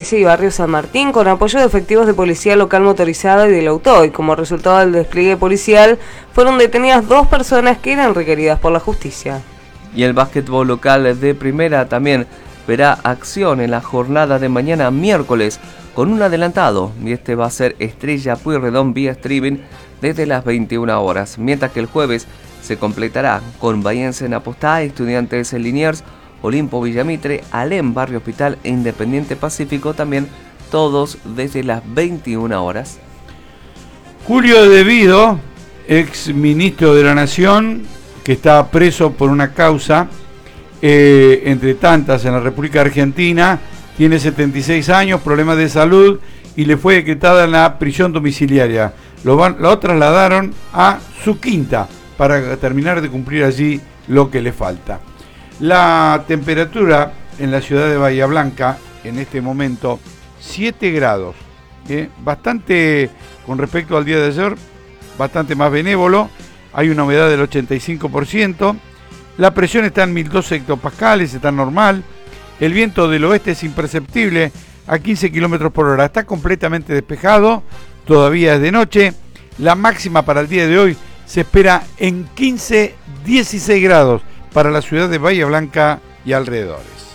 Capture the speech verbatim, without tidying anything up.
Galicia y Barrio San Martín, con apoyo de efectivos de policía local motorizada y del auto. Y como resultado del despliegue policial, fueron detenidas dos personas que eran requeridas por la justicia. Y el básquetbol local de primera también verá acción en la jornada de mañana miércoles con un adelantado, y este va a ser Estrella Pueyrredón vía streaming desde las veintiuna horas, mientras que el jueves se completará con Bahiense en Apostá, Estudiantes en Liniers, Olimpo Villamitre, Alem Barrio Hospital e Independiente Pacífico, también todos desde las veintiuna horas. Julio Devido, ex ministro de la Nación, que está preso por una causa, eh, entre tantas en la República Argentina, tiene setenta y seis años, problemas de salud y le fue decretada la prisión domiciliaria. Lo, van, lo trasladaron a su quinta para terminar de cumplir allí lo que le falta. La temperatura en la ciudad de Bahía Blanca en este momento siete grados, ¿eh? Bastante con respecto al día de ayer, bastante más benévolo. Hay una humedad del ochenta y cinco por ciento, la presión está en mil dos hectopascales, está normal, el viento del oeste es imperceptible a quince kilómetros por hora, está completamente despejado, todavía es de noche, la máxima para el día de hoy se espera en quince a dieciséis grados para la ciudad de Bahía Blanca y alrededores.